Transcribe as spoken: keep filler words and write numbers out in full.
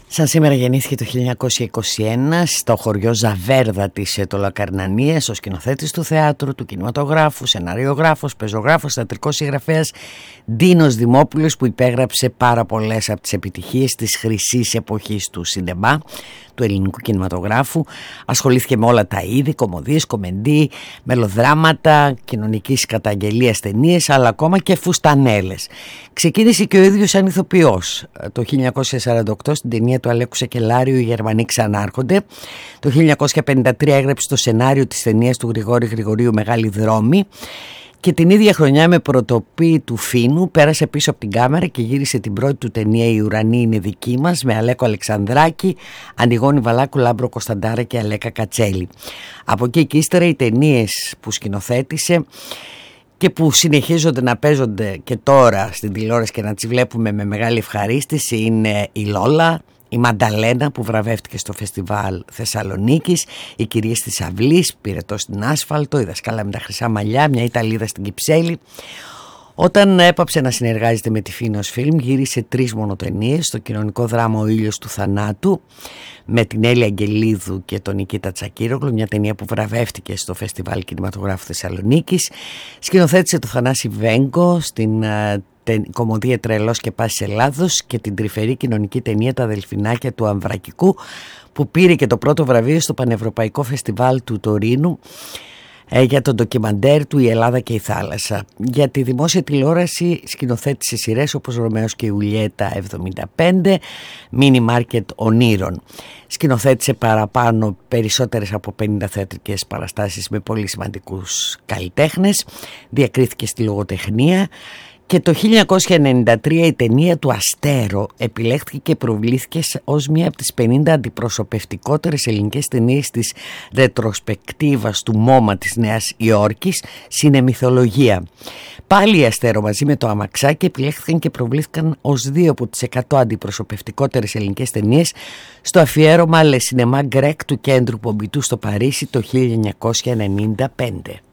Σαν σήμερα γεννήθηκε το χίλια εννιακόσια είκοσι ένα στο χωριό Ζαβέρδα της Ετωλοκαρνανίας ο σκηνοθέτης του θεάτρου, του κινηματογράφου, σεναριογράφος, πεζογράφος, θεατρικός συγγραφέας Ντίνος Δημόπουλος, που υπέγραψε πάρα πολλές από τις επιτυχίες της χρυσής εποχής του σινεμά, του ελληνικού κινηματογράφου. Ασχολήθηκε με όλα τα είδη, κωμωδίες, κομμεντί, μελοδράματα, κοινωνικής καταγγελίας ταινίες, αλλά ακόμα και φουστανέλες. Ξεκίνησε και ο ίδιος σαν ηθοποιός το χίλια εννιακόσια σαράντα οκτώ στην ταινία του Αλέκου Σεκελάριου «Οι Γερμανοί ξανάρχονται». Το χίλια εννιακόσια πενήντα τρία έγραψε το σενάριο της ταινίας του Γρηγόρη Γρηγορίου «Μεγάλη δρόμη». Και την ίδια χρονιά, με πρωτοπή του Φίνου, πέρασε πίσω από την κάμερα και γύρισε την πρώτη του ταινία «Η ουρανή είναι δική μας» με Αλέκο Αλεξανδράκη, Ανιγόνη Βαλάκου, Λάμπρο Κωνσταντάρα και Αλέκα Κατσέλη. Από εκεί και ύστερα οι ταινίες που σκηνοθέτησε και που συνεχίζονται να παίζονται και τώρα στην τηλεόραση και να τις βλέπουμε με μεγάλη ευχαρίστηση είναι η Λόλα, η Μανταλένα που βραβεύτηκε στο Φεστιβάλ Θεσσαλονίκης, οι Κυρίες της Αυλής, Πυρετό στην Άσφαλτο, η Δασκάλα με τα χρυσά μαλλιά, μια Ιταλίδα στην Κυψέλη. Όταν έπαψε να συνεργάζεται με τη Φίνος Φιλμ, γύρισε τρεις μονοτενίες, στο κοινωνικό δράμα «Ο ήλιος του θανάτου» με την Έλλη Αγγελίδου και τον Νικήτα Τσακίρογλου, μια ταινία που βραβεύτηκε στο Φεστιβάλ Κινηματογράφου Θεσσαλονίκης. Σκηνοθέτησε το Θανάση Βέγκο στην κωμωδία «Τρελός και Πάσης Ελλάδος» και την τρυφερή κοινωνική ταινία «Τα Αδελφινάκια του Αμβρακικού», που πήρε και το πρώτο βραβείο στο Πανευρωπαϊκό Φεστιβάλ του Τωρίνου ε, για το ντοκιμαντέρ του «Η Ελλάδα και η θάλασσα». Για τη δημόσια τηλεόραση σκηνοθέτησε σειρές όπως «Ρωμαίος και Ιουλιέτα» εβδομήντα πέντε, «Μίνι Μάρκετ Ονείρων». Σκηνοθέτησε παραπάνω περισσότερες από πενήντα θεατρικές παραστάσεις με πολύ σημαντικούς καλλιτέχνες. Διακρίθηκε στη λογοτεχνία. Και το χίλια εννιακόσια ενενήντα τρία η ταινία του Αστέρο επιλέχθηκε και προβλήθηκε ως μία από τις πενήντα αντιπροσωπευτικότερες ελληνικές ταινίες της ρετροσπεκτίβας του μόμα της Νέας Υόρκης, Συνεμυθολογία. Πάλι η Αστέρο μαζί με το Αμαξάκι επιλέχθηκαν και προβλήθηκαν ως δύο από τις εκατό αντιπροσωπευτικότερες ελληνικές ταινίες στο αφιέρωμα Le Cinéma Grec του Κέντρου Πομπιτού στο Παρίσι το χίλια εννιακόσια ενενήντα πέντε.